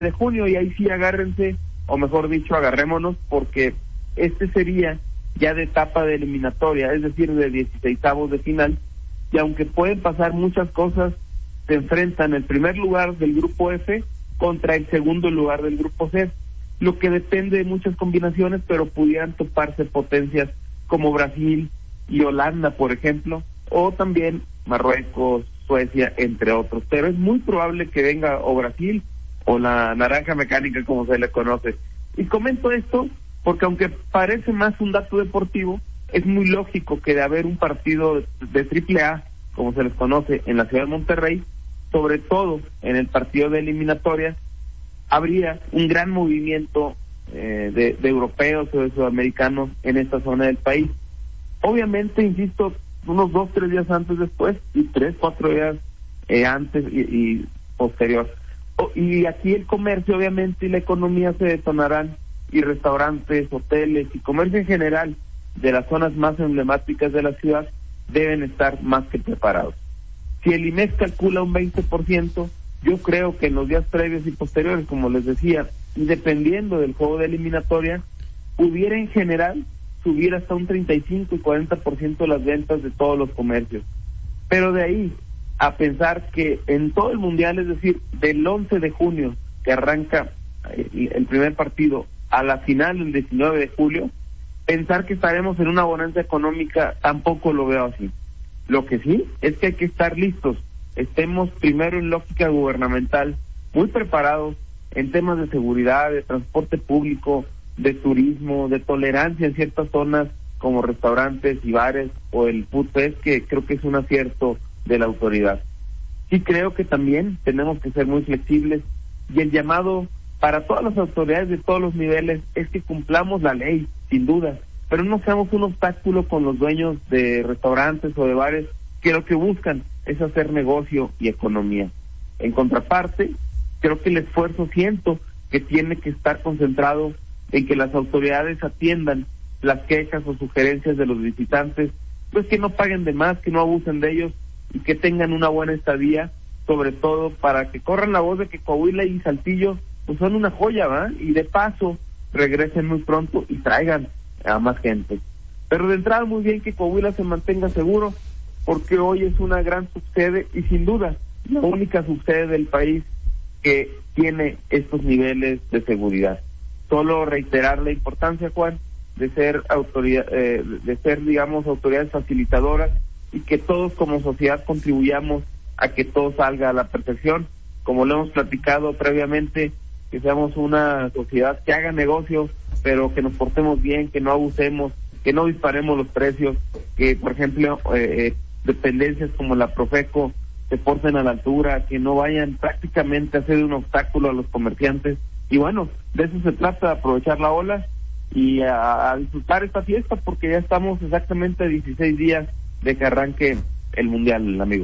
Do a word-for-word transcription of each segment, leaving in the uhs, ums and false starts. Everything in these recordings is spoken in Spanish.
de junio, y ahí sí agárrense, o mejor dicho, agarrémonos, porque este sería ya de etapa de eliminatoria, es decir, de dieciseisavos de final, y aunque pueden pasar muchas cosas, se enfrentan el primer lugar del grupo F contra el segundo lugar del grupo C, lo que depende de muchas combinaciones, pero pudieran toparse potencias como Brasil y Holanda, por ejemplo, o también Marruecos, Suecia, entre otros, pero es muy probable que venga o Brasil o la naranja mecánica, como se le conoce. Y comento esto porque, aunque parece más un dato deportivo, es muy lógico que de haber un partido de triple A, como se les conoce, en la ciudad de Monterrey, sobre todo en el partido de eliminatoria, habría un gran movimiento eh, de, de europeos o de sudamericanos en esta zona del país. Obviamente, insisto, unos dos, tres días antes, después, y tres, cuatro días eh, antes y, y posterior. O, y aquí el comercio, obviamente, y la economía se detonarán, y restaurantes, hoteles y comercio en general de las zonas más emblemáticas de la ciudad deben estar más que preparados. Si el I M E X calcula un veinte por ciento, yo creo que en los días previos y posteriores, como les decía, y dependiendo del juego de eliminatoria, pudiera en general subir hasta un treinta y cinco y cuarenta por ciento las ventas de todos los comercios. Pero de ahí a pensar que en todo el mundial, es decir, del once de junio, que arranca el primer partido, a la final el diecinueve de julio, pensar que estaremos en una bonanza económica, tampoco lo veo así. Lo que sí es que hay que estar listos, estemos primero en lógica gubernamental, muy preparados en temas de seguridad, de transporte público, de turismo, de tolerancia en ciertas zonas como restaurantes y bares, o el Food Fest, que creo que es un acierto de la autoridad. Sí creo que también tenemos que ser muy flexibles, y el llamado para todas las autoridades de todos los niveles es que cumplamos la ley, sin duda, pero no seamos un obstáculo con los dueños de restaurantes o de bares que lo que buscan es hacer negocio y economía. En contraparte, creo que el esfuerzo siento que tiene que estar concentrado en que las autoridades atiendan las quejas o sugerencias de los visitantes, pues que no paguen de más, que no abusen de ellos y que tengan una buena estadía, sobre todo para que corran la voz de que Coahuila y Saltillo pues son una joya, ¿va? Y de paso regresen muy pronto y traigan a más gente. Pero de entrada, muy bien que Coahuila se mantenga seguro, porque hoy es una gran subsede y sin duda la única subsede del país que tiene estos niveles de seguridad. Solo reiterar la importancia, Juan, de ser autoridad, eh, de ser, digamos, autoridades facilitadoras, y que todos como sociedad contribuyamos a que todo salga a la perfección, como lo hemos platicado previamente, que seamos una sociedad que haga negocios, pero que nos portemos bien, que no abusemos, que no disparemos los precios, que, por ejemplo, eh, dependencias como la Profeco se porten a la altura, que no vayan prácticamente a ser un obstáculo a los comerciantes. Y bueno, de eso se trata, de aprovechar la ola y a, a disfrutar esta fiesta, porque ya estamos exactamente a dieciséis días de que arranque el Mundial, amigo.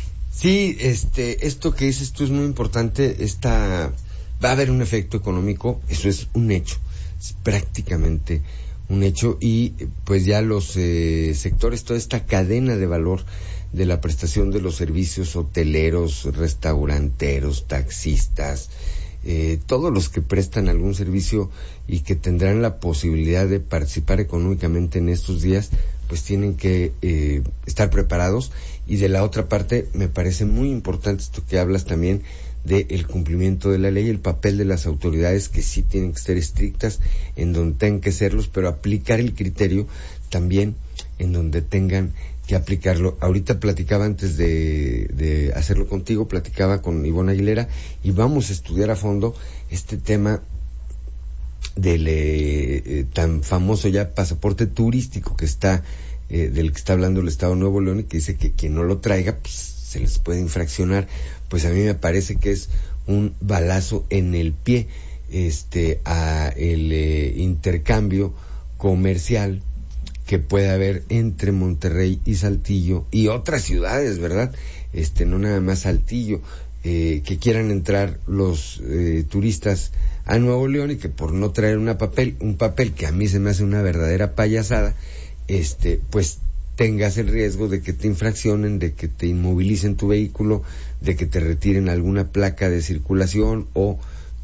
Sí, este, esto que dices tú es muy importante. Esta, va a haber un efecto económico, eso es un hecho, es prácticamente un hecho, y pues ya los eh, sectores, toda esta cadena de valor de la prestación de los servicios hoteleros, restauranteros, taxistas, eh, todos los que prestan algún servicio y que tendrán la posibilidad de participar económicamente en estos días, pues tienen que eh, estar preparados. Y de la otra parte, me parece muy importante esto que hablas también del cumplimiento de la ley, el papel de las autoridades, que sí tienen que ser estrictas en donde tengan que serlos, pero aplicar el criterio también en donde tengan que aplicarlo. Ahorita platicaba, antes de, de hacerlo contigo, platicaba con Ivonne Aguilera, y vamos a estudiar a fondo este tema del eh, tan famoso ya pasaporte turístico que está, eh, del que está hablando el Estado de Nuevo León, y que dice que quien no lo traiga, pues se les puede infraccionar. Pues a mí me parece que es un balazo en el pie este a el eh, intercambio comercial que puede haber entre Monterrey y Saltillo y otras ciudades, ¿verdad? Este, no nada más Saltillo, eh, que quieran entrar los eh, turistas a Nuevo León, y que por no traer una papel, un papel que a mí se me hace una verdadera payasada, este, pues tengas el riesgo de que te infraccionen, de que te inmovilicen tu vehículo, de que te retiren alguna placa de circulación, o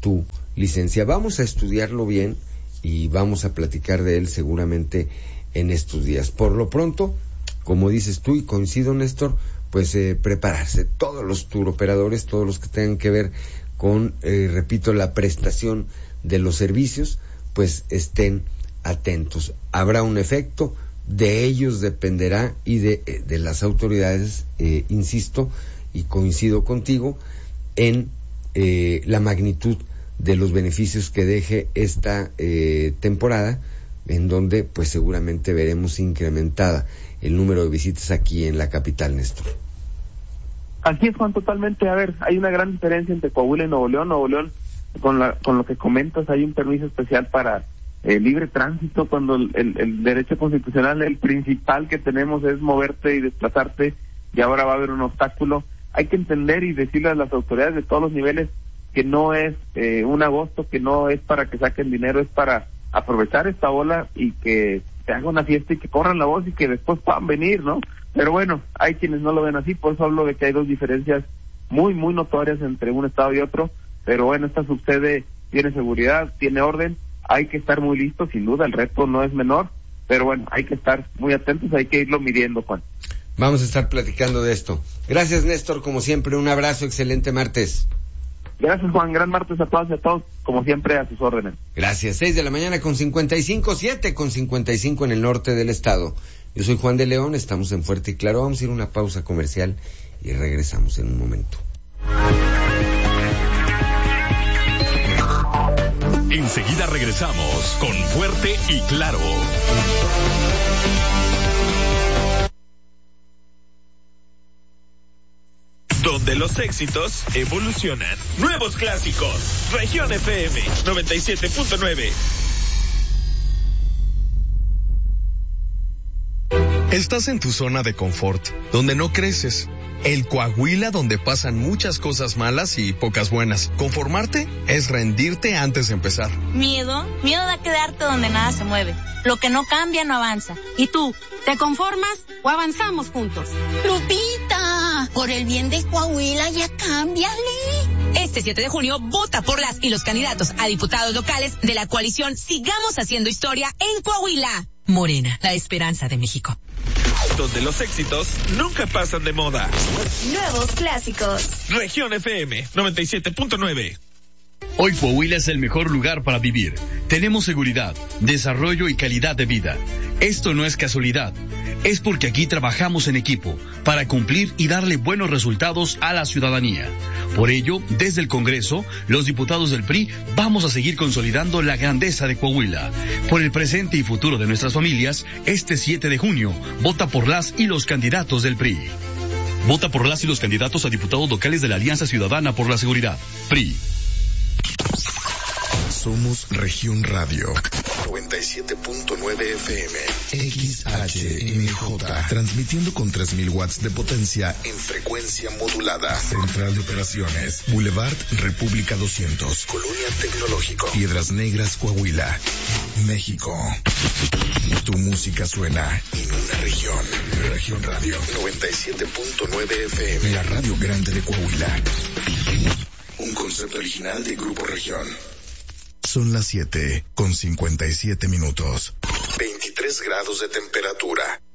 tu licencia. Vamos a estudiarlo bien y vamos a platicar de él seguramente en estos días. Por lo pronto, como dices tú, y coincido, Néstor, pues eh, prepararse, todos los turoperadores, todos los que tengan que ver con, eh, repito, la prestación de los servicios, pues estén atentos. Habrá un efecto, de ellos dependerá y de, de las autoridades, eh, insisto, y coincido contigo, en eh, la magnitud de los beneficios que deje esta eh, temporada, en donde pues seguramente veremos incrementada el número de visitas aquí en la capital, Néstor. Así es, Juan, totalmente. A ver, hay una gran diferencia entre Coahuila y Nuevo León. Nuevo León, con la con lo que comentas, hay un permiso especial para eh, libre tránsito, cuando el, el, el derecho constitucional, el principal que tenemos es moverte y desplazarte, y ahora va a haber un obstáculo. Hay que entender y decirle a las autoridades de todos los niveles que no es eh, un agosto, que no es para que saquen dinero, es para aprovechar esta ola y que se haga una fiesta y que corran la voz y que después puedan venir, ¿no? Pero bueno, hay quienes no lo ven así, por eso hablo de que hay dos diferencias muy, muy notorias entre un estado y otro, pero bueno, esta subsede tiene seguridad, tiene orden, hay que estar muy listos, sin duda, el reto no es menor, pero bueno, hay que estar muy atentos, hay que irlo midiendo, Juan. Vamos a estar platicando de esto. Gracias, Néstor, como siempre, un abrazo, excelente martes. Gracias, Juan, gran martes a todas y a todos, como siempre, a sus órdenes. Gracias, seis de la mañana con cincuenta y cinco, siete con cincuenta y cinco en el norte del estado. Yo soy Juan de León, estamos en Fuerte y Claro, vamos a ir a una pausa comercial y regresamos en un momento. Enseguida regresamos con Fuerte y Claro. Donde los éxitos evolucionan. Nuevos clásicos. Región F M noventa y siete punto nueve. Estás en tu zona de confort, donde no creces. El Coahuila, donde pasan muchas cosas malas y pocas buenas. Conformarte es rendirte antes de empezar. Miedo, miedo de quedarte donde nada se mueve. Lo que no cambia no avanza. ¿Y tú, te conformas o avanzamos juntos? Lupita, por el bien de Coahuila ya cámbiale. Este siete de junio, vota por las y los candidatos a diputados locales de la coalición Sigamos Haciendo Historia en Coahuila. Morena, la esperanza de México. Donde los éxitos nunca pasan de moda. Nuevos clásicos. Región F M noventa y siete punto nueve. Hoy Coahuila es el mejor lugar para vivir. Tenemos seguridad, desarrollo y calidad de vida. Esto no es casualidad. Es porque aquí trabajamos en equipo para cumplir y darle buenos resultados a la ciudadanía. Por ello, desde el Congreso, los diputados del P R I vamos a seguir consolidando la grandeza de Coahuila. Por el presente y futuro de nuestras familias, este siete de junio, vota por las y los candidatos del P R I. Vota por las y los candidatos a diputados locales de la Alianza Ciudadana por la Seguridad. P R I. Somos Región Radio noventa y siete punto nueve F M X H M J, transmitiendo con tres mil watts de potencia en frecuencia modulada. Central de Operaciones, Boulevard República doscientos, Colonia Tecnológico, Piedras Negras, Coahuila, México. Tu música suena en una región. Región Radio noventa y siete punto nueve F M, la radio grande de Coahuila. Un concepto original de Grupo Región. Son las siete con cincuenta y siete minutos. veintitrés grados de temperatura.